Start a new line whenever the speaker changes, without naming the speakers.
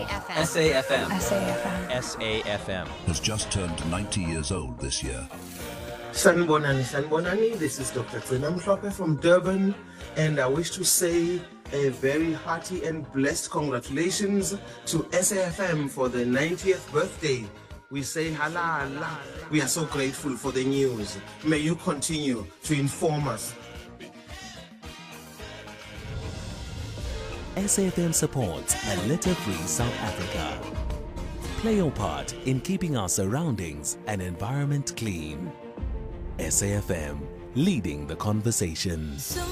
SAFM.
SAFM.
SAFM.
SAFM.
Has just turned 90 years old this year.
Sanbonani, this is Dr. Tsena Mhlophe from Durban, and I wish to say a very hearty and blessed congratulations to SAFM for the 90th birthday. We say halala. We are so grateful for the news. May you continue to inform us.
SAFM supports a litter-free South Africa. Play your part in keeping our surroundings and environment clean. SAFM, leading the conversation.